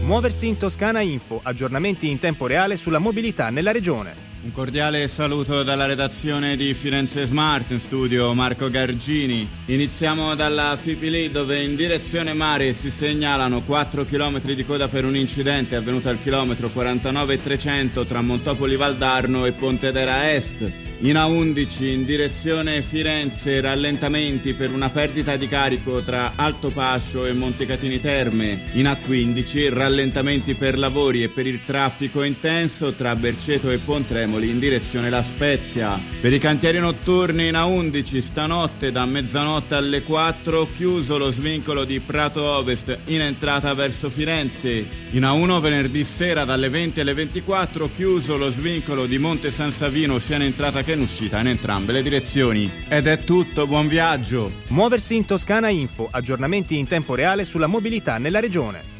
Muoversi in Toscana Info, aggiornamenti in tempo reale sulla mobilità nella regione. Un cordiale saluto dalla redazione di Firenze Smart, in studio Marco Gargini. Iniziamo dalla Fipili, dove in direzione mare si segnalano 4 km di coda per un incidente avvenuto al chilometro 49,300 tra Montopoli Valdarno e Pontedera Est. In A11 in direzione Firenze rallentamenti per una perdita di carico tra Alto Pascio e Montecatini Terme. In A15 rallentamenti per lavori e per il traffico intenso tra Berceto e Pontremoli in direzione La Spezia. Per i cantieri notturni in A11 stanotte da mezzanotte alle 4 chiuso lo svincolo di Prato Ovest in entrata verso Firenze. In A1 venerdì sera dalle 20 alle 24 chiuso lo svincolo di Monte San Savino sia in entrata che in uscita in entrambe le direzioni. Ed è tutto, buon viaggio! Muoversi in Toscana Info, aggiornamenti in tempo reale sulla mobilità nella regione.